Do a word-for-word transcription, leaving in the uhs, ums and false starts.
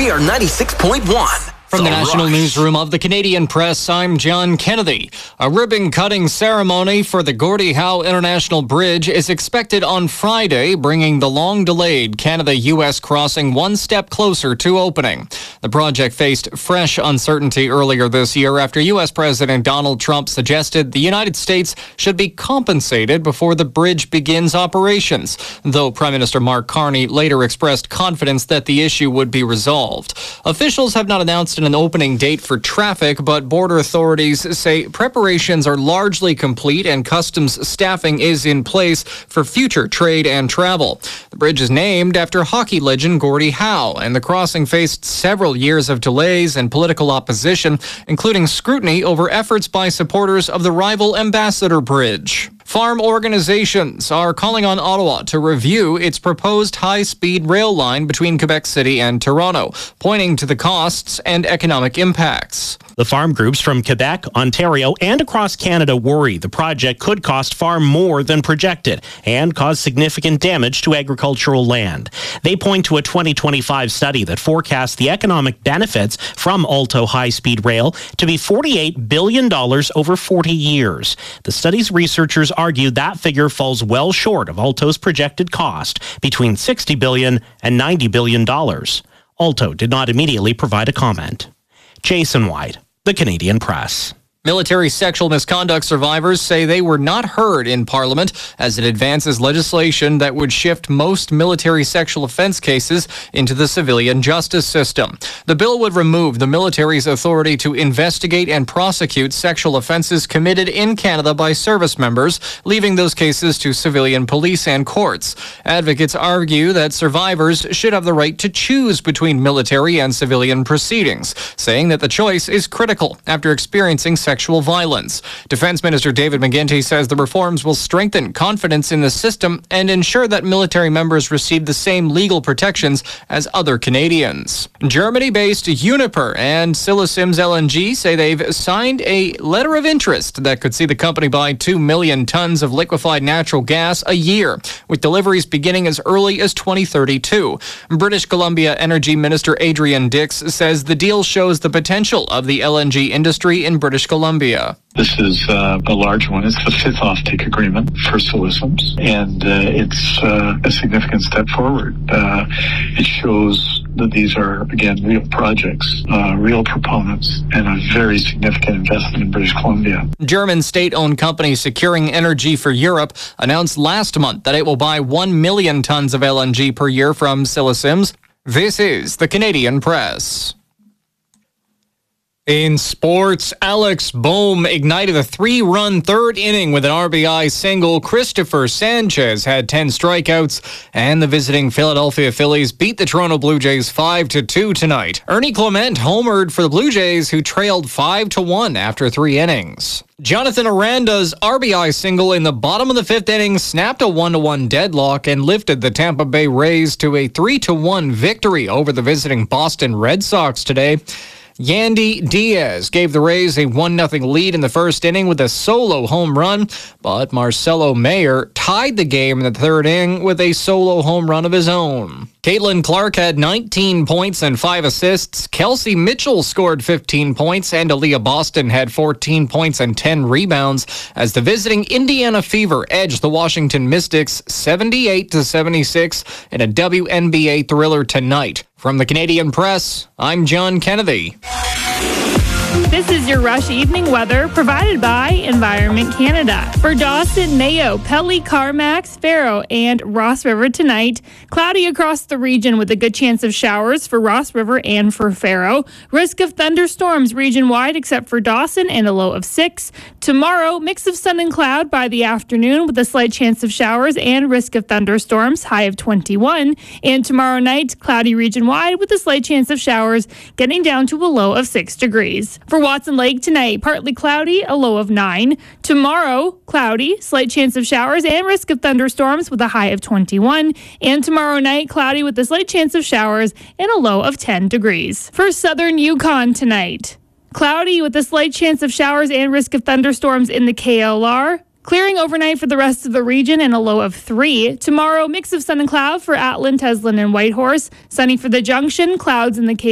We are ninety-six point one. From the, the National Rush. Newsroom of the Canadian Press, I'm John Kennedy. A ribbon-cutting ceremony for the Gordie Howe International Bridge is expected on Friday, bringing the long-delayed Canada-U S crossing one step closer to opening. The project faced fresh uncertainty earlier this year after U S President Donald Trump suggested the United States should be compensated before the bridge begins operations, though Prime Minister Mark Carney later expressed confidence that the issue would be resolved. Officials have not announced an opening date for traffic, but border authorities say preparations are largely complete and customs staffing is in place for future trade and travel. The bridge is named after hockey legend Gordie Howe, and the crossing faced several years of delays and political opposition, including scrutiny over efforts by supporters of the rival Ambassador Bridge. Farm organizations are calling on Ottawa to review its proposed high-speed rail line between Quebec City and Toronto, pointing to the costs and economic impacts. The farm groups from Quebec, Ontario, and across Canada worry the project could cost far more than projected and cause significant damage to agricultural land. They point to a twenty twenty-five study that forecasts the economic benefits from Alto high-speed rail to be forty-eight billion dollars over forty years. The study's researchers argue that figure falls well short of Alto's projected cost, between sixty billion dollars and ninety billion dollars. Alto did not immediately provide a comment. Jason White, The Canadian Press. Military sexual misconduct survivors say they were not heard in Parliament as it advances legislation that would shift most military sexual offense cases into the civilian justice system. The bill would remove the military's authority to investigate and prosecute sexual offenses committed in Canada by service members, leaving those cases to civilian police and courts. Advocates argue that survivors should have the right to choose between military and civilian proceedings, saying that the choice is critical after experiencing sexual Sexual violence. Defense Minister David McGuinty says the reforms will strengthen confidence in the system and ensure that military members receive the same legal protections as other Canadians. Germany-based Uniper and Silesims L N G say they've signed a letter of interest that could see the company buy two million tons of liquefied natural gas a year, with deliveries beginning as early as twenty thirty-two. British Columbia Energy Minister Adrian Dix says the deal shows the potential of the L N G industry in British Columbia. Columbia. This is uh, a large one. It's the fifth offtake agreement for Silesims, and uh, it's uh, a significant step forward. Uh, it shows that these are, again, real projects, uh, real proponents, and a very significant investment in British Columbia. German state-owned company Securing Energy for Europe announced last month that it will buy one million tons of L N G per year from Silesims. This is the Canadian Press. In sports, Alex Bohm ignited a three-run third inning with an R B I single. Christopher Sanchez had ten strikeouts, and the visiting Philadelphia Phillies beat the Toronto Blue Jays five to two tonight. Ernie Clement homered for the Blue Jays, who trailed five to one after three innings. Jonathan Aranda's R B I single in the bottom of the fifth inning snapped a one to one deadlock and lifted the Tampa Bay Rays to a three to one victory over the visiting Boston Red Sox today. Yandy Diaz gave the Rays a one nothing lead in the first inning with a solo home run, but Marcelo Mayer tied the game in the third inning with a solo home run of his own. Caitlin Clark had nineteen points and five assists. Kelsey Mitchell scored fifteen points, and Aaliyah Boston had fourteen points and ten rebounds as the visiting Indiana Fever edged the Washington Mystics seventy-eight to seventy-six in a W N B A thriller tonight. From the Canadian Press, I'm John Kennedy. This is your Rush Evening weather provided by Environment Canada. For Dawson, Mayo, Pelly, Carmax, Faro, and Ross River tonight, cloudy across the region with a good chance of showers for Ross River and for Faro. Risk of thunderstorms region-wide except for Dawson and a low of six. Tomorrow, mix of sun and cloud by the afternoon with a slight chance of showers and risk of thunderstorms, high of twenty-one. And tomorrow night, cloudy region-wide with a slight chance of showers, getting down to a low of six degrees. For Watson Lake tonight, partly cloudy, a low of nine. Tomorrow, cloudy, slight chance of showers and risk of thunderstorms with a high of twenty-one. And tomorrow night, cloudy with a slight chance of showers and a low of ten degrees. For southern Yukon tonight, cloudy with a slight chance of showers and risk of thunderstorms in the K L R. Clearing overnight for the rest of the region and a low of three. Tomorrow, mix of sun and cloud for Atlin, Teslin, and Whitehorse. Sunny for the Junction, clouds in the K